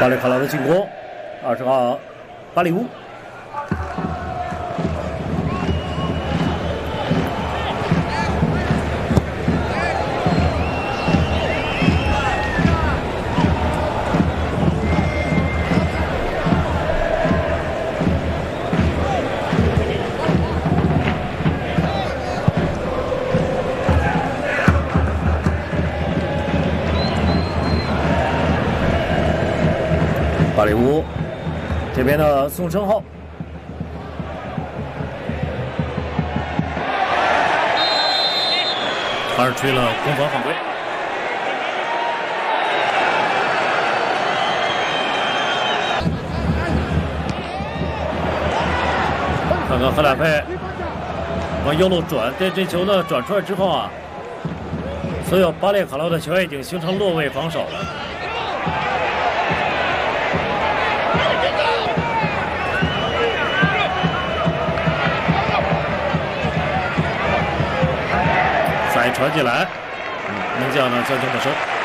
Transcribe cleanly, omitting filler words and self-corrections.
巴列卡劳的进攻，20号巴里乌。 巴里乌这边的宋承浩，他是吹了攻防犯规。看看何乃佩往右路转，这球呢转出来之后啊，所有巴列卡劳的球员已经形成落位防守了。 再传进来，门将呢将球没收。